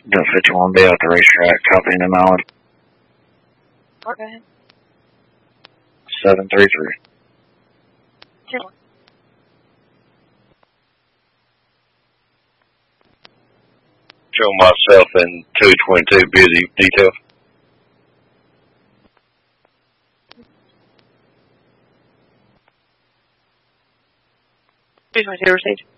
Don't 51B at the racetrack, copy and mileage. Okay. 733. Show myself in 222 busy detail. Here's my zero stage.